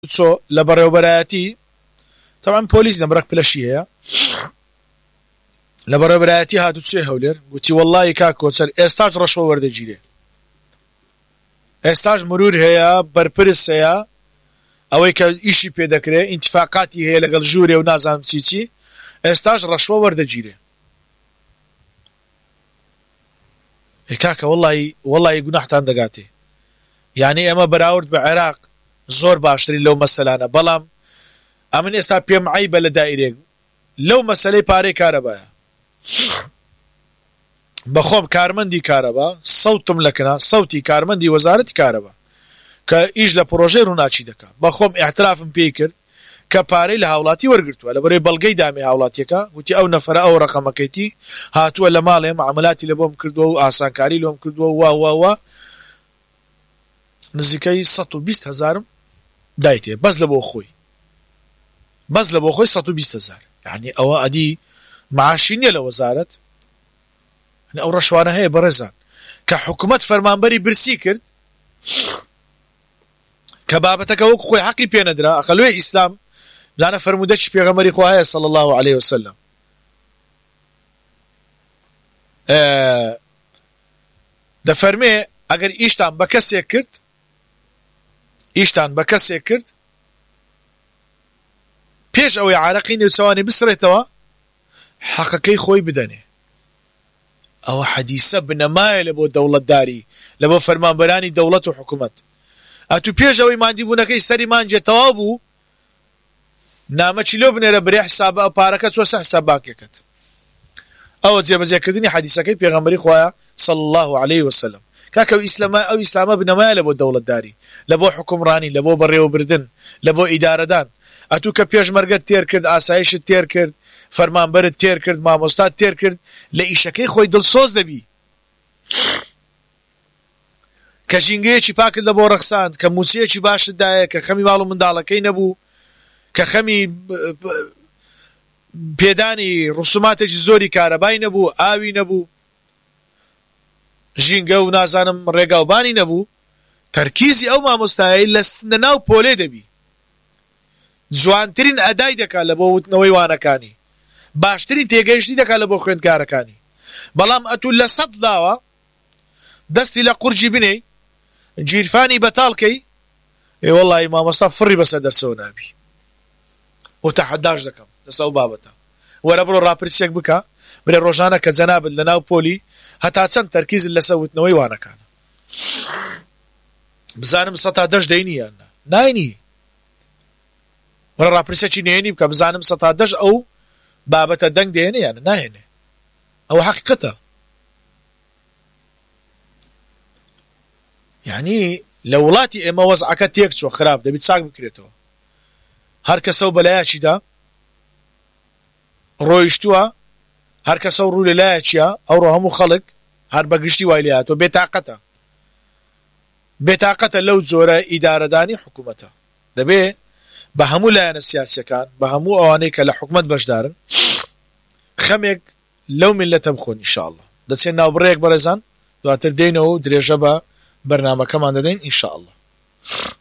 چۆ لە بەڕێوەبەرایەتی طبعا پۆلیس نەبرەک پلەشی هەیە لە بەڕێوەبەرایەتی هاتو چێ هەولێر گوتی وەڵڵی کاک کۆچەر ئێستاش ڕەشوە وەردەگیرێ ئێستاش مرور هەیە بەرپرس هەیە ئەوەی کە ئیشی پێدەکرێ ئینتیفاقاتی هەیە لەگەڵ ژوورێ و نازانم چی ئێستاش ڕەشوە وەردەگیرێ کاکە وەڵڵی گوناحتان دەگاتێ یعنی ئەمە بەراورد بە عێراق زۆر باشتری لەو مەسەلانە بەڵام ئەمن ئێستا پێم عیبە لە دائیرێک لەو مەسەلەی پارەی کارەبایە بەخۆم کارمەندی کارەبا سەوتم لەکنا سەوتی کارمەندی وەزارەتی کارەبا کە ئیش لە پرۆژەی ڕووناچی دەکا بەخۆم ئیعترافم پێی کرد کە پارەی لە هاوڵاتی وەرگرتووە لەبەرەوەی بەڵگەی دامی هاوڵاتیەکە گوتی ئەو نەفەرە ئەو ڕەقەمەکەیتی هاتووە لە ماڵێ معاملاتی لە بۆم کردووە و ئاسانکاری لۆم کردووە وا نزیکەی 120,000 دایتێ بەس لە بۆ خۆی 120,000 یعنی ئەوە ئەدی معاشی نییە لە وەزارەت ئەو ڕەشوانە هەیە بەڕێزان کە حکوومەت فەرمانبەری برسی کرد کە بابەتەکە وەکو خۆی حەقی پێنەدرا ئەقەلوێ ئیسلام بزانە فەرموودەی پێغەمبەری خوا هەیە صلی الله عليه وسلم دەفەرمێ ئەگەر ئیشتان بە کەسێک کرد پێش ئەوەی عارەقی نێوچەوانی بسڕێتەوە حەقەکەی خۆی بدەنێ ئەوە حەدیسە بنەمایە لە بۆ دەوڵەتداری لە بۆ فەرمانبەرانی دەوڵەت و حکوومەت ئەتو پێش ئەوەی ماندیبوونەکەی سەری مانجێتەوا بوو نامەچی لۆ بنێرە برێ حسابە پارەکە چۆسە حساب بانکێکەت ئەوە جێبەجێکردنی حەدیسەکەی پێغەمبەری خوایە صلی الله عليه وسلم کاکە ئەو ئیسلامە بنەمایە لە بۆ دەوڵەتداری لە بۆ حکومڕانی لە بۆ بەڕێوەبردن لە بۆ ئیدارەدان ئەتوو کە پێشمەرگەت تێر کرد ئاسایشت تێر کرد فەرمانبەرت تێر کرد مامۆستات تێر کرد لە ئیشەکەی خۆی دڵسۆز دەبی کە ژینگەیەکی پاکت لە بۆ ڕەخساند کە موچەیەکی باشت دایە کە خەمی ماڵ و منداڵەکەی نەبوو کە خەمی پێدانی ڕوسوماتێکی زۆری کارەبای نەبوو ئاوی نەبوو ژینگە و نازانم ڕێگاوبانی نەبوو تەرکیزی ئەو مامۆستایی لە ناو پۆلێ دەبی جوانترین ئەدای دەکات لە بۆ وتنەوەی وانەکانی باشترین تێگەیشتی دەکات لە بۆ خوێندکارەکانی بەڵام ئەتوو لە 100 داوە دەستی لە قورجی بنێ گیرفانی بەتاڵکەی وەڵڵی مامۆستا فڕی بەسەر دەرسەوە نابی و تەحەداش دەکەم لەسەر ئەو بابەتە وەرە بڕۆ ڕاپرسیێک بکە برێ ڕۆژانە کە جەنابت لە ناو پۆلی هەتا چەند تەرکیزت لەسەر وتنەوەی وانەکانە بزانم 110 دەینی یان ناینی وەرە ڕاپرسێکی نێنی بکە بزانم 110 ئەو بابەتە دەنگ دێنێ یان ناهێنێ ئەوە حەقیقەتە یعنی لە وڵاتی ئێمە وەزعەکە تێک چوە خراپ دەبێت چاک بکرێتەوە هەر کەسە و بەلایەکیدا ڕۆیشتووە هەر کەسە و ڕوو لە لایەکیە ئەوڕۆ هەموو خەڵک هەر بەگشتی وای لێهاتەوە بێتاقەتە لەو جۆرە ئیدارەدانی حکوومەتە دەبێ بە هەموو لایەنە سیاسیەکان بە هەموو ئەوانەی کە لە حکوومەت بەشدارن خەمێک لەو میلەتە بخۆن ئینشاءالله دەچێن ناوبڕێک بەڕێزان دواتر دێنەوە و درێژە بە بەرنامەکەمان دەدەین ئینشاءالله